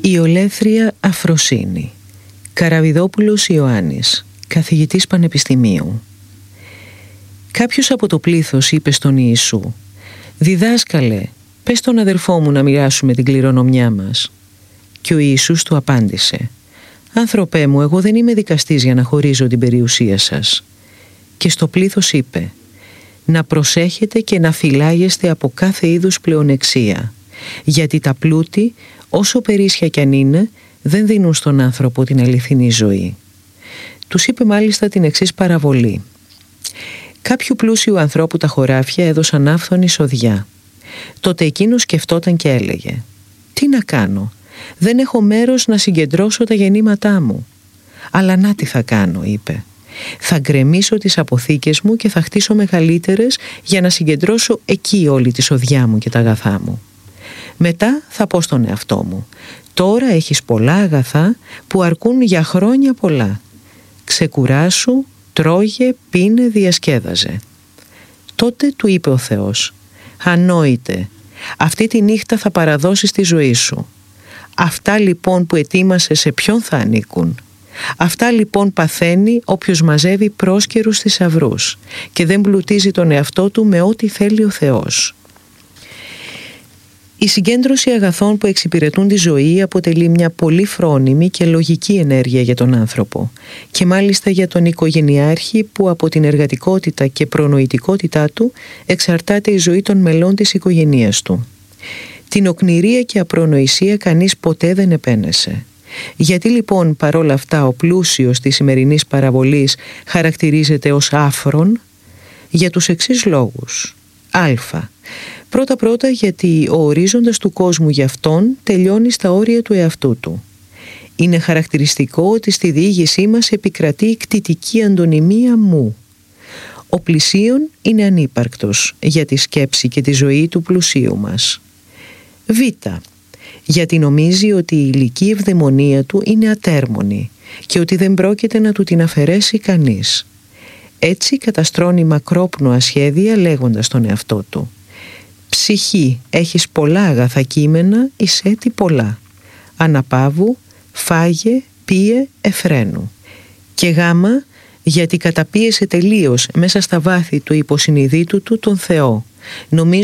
Η Ολέθρια Αφροσύνη. Καραβιδόπουλος Ιωάννης, καθηγητής πανεπιστημίου. Κάποιος από το πλήθος είπε στον Ιησού: «Διδάσκαλε, πες τον αδερφό μου να μοιράσουμε την κληρονομιά μας». Και ο Ιησούς του απάντησε: «Άνθρωπέ μου, εγώ δεν είμαι δικαστής για να χωρίζω την περιουσία σας». Και στο πλήθος είπε: «Να προσέχετε και να φυλάγεστε από κάθε είδους πλεονεξία, γιατί τα πλούτη, όσο περίσσια κι αν είναι, δεν δίνουν στον άνθρωπο την αληθινή ζωή». Τους είπε μάλιστα την εξής παραβολή: «Κάποιου πλούσιου ανθρώπου τα χωράφια έδωσαν άφθονη σοδιά. Τότε εκείνος σκεφτόταν και έλεγε: «Τι να κάνω, δεν έχω μέρος να συγκεντρώσω τα γεννήματά μου». «Αλλά να τι θα κάνω», είπε. «Θα γκρεμίσω τις αποθήκες μου και θα χτίσω μεγαλύτερες για να συγκεντρώσω εκεί όλη τη σοδιά μου και τα αγαθά μου. Μετά θα πω στον εαυτό μου: τώρα έχεις πολλά αγαθά που αρκούν για χρόνια πολλά. Ξεκουράσου, τρώγε, πίνε, διασκέδαζε». Τότε του είπε ο Θεός: «Ανόητε, αυτή τη νύχτα θα παραδώσεις τη ζωή σου. Αυτά λοιπόν που ετοίμασες σε ποιον θα ανήκουν? Αυτά λοιπόν παθαίνει όποιος μαζεύει πρόσκαιρους θησαυρούς και δεν πλουτίζει τον εαυτό του με ό,τι θέλει ο Θεός». Η συγκέντρωση αγαθών που εξυπηρετούν τη ζωή αποτελεί μια πολύ φρόνιμη και λογική ενέργεια για τον άνθρωπο, και μάλιστα για τον οικογενειάρχη που από την εργατικότητα και προνοητικότητά του εξαρτάται η ζωή των μελών της οικογένειας του. Την οκνηρία και απρονοησία κανείς ποτέ δεν επένεσε. Γιατί λοιπόν παρόλα αυτά ο πλούσιος της σημερινής παραβολής χαρακτηρίζεται ως άφρον? Για τους εξής λόγους. Πρώτα γιατί ο ορίζοντας του κόσμου για αυτόν τελειώνει στα όρια του εαυτού του. Είναι χαρακτηριστικό ότι στη διήγησή μας επικρατεί η κτητική αντωνυμία μου. Ο πλησίον είναι ανύπαρκτος για τη σκέψη και τη ζωή του πλουσίου μας. Γιατί νομίζει ότι η υλική ευδαιμονία του είναι ατέρμονη και ότι δεν πρόκειται να του την αφαιρέσει κανείς. Έτσι καταστρώνει μακρόπνοα σχέδια λέγοντας στον εαυτό του: «Ψυχή, έχεις πολλά αγαθά κείμενα, εισέτη πολλά. Αναπαύου, φάγε, πίε, εφραίνου». Και γιατί καταπίεσε τελείως μέσα στα βάθη του υποσυνειδήτου του τον Θεό,